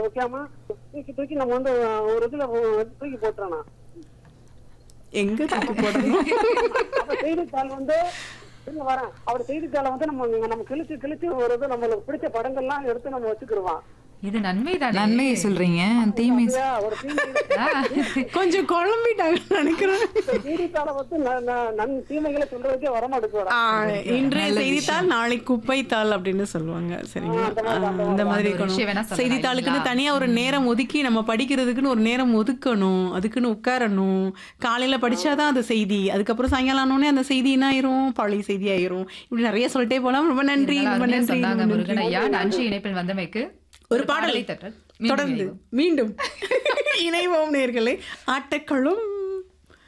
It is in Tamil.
வைக்காம தூக்கி தூக்கி நம்ம வந்து ஒரு இதுல தூக்கி போட்டுறோம். எங்க தூக்கி போடணும்? அப்ப செய்தித்தாள் வந்து வரேன் அவர் செய்தித்தாளை வந்து நம்ம கிழிச்சு கிழிச்சு ஒரு இது நம்மளுக்கு பிடிச்ச படங்கள்லாம் எடுத்து நம்ம வச்சுக்கிடுவான். இது நன்மைதானே? நன்மையை சொல்றீங்க, தீமை ஒரு தீமை கொஞ்சம் குழம்பிட்டாங்க நினைக்கிறேன். செய்தித்தாளை வந்து தீமைகளை சொல்றதுக்கே வரமாட்டேங்கிறோம். இன்றைய செய்தித்தாள் நாளை குப்பைத்தாள் அப்படின்னு சொல்லுவாங்க. சரிங்களா? அந்த மாதிரி ஒரு விஷயம் வேணா சொல்லலாம் செய்தித்தாளுக்குன்னு தனியா ஒரு நேரம் ஒதுக்கி நம்ம படிக்கிறதுக்குன்னு ஒரு நேரம் ஒதுக்கணும், அதுக்குன்னு உட்காரணும். காலையில படிச்சாதான் அந்த செய்தி, அதுக்கப்புறம் சாயங்காலம் ஆனோடனே அந்த செய்தி என்ன ஆயிரும், பழைய செய்தி ஆயிரும். இப்படி நிறைய சொல்லிட்டே போலாம். ரொம்ப நன்றி, ரொம்ப நன்றி. சொன்னாங்க முருகன் ஐயா. நன்றி இணைப்பில் வந்தமைக்கு. ஒரு பாடலை தொடர்ந்து மீண்டும் இணைவோம் நேயர்களே. ஆட்டக்களம்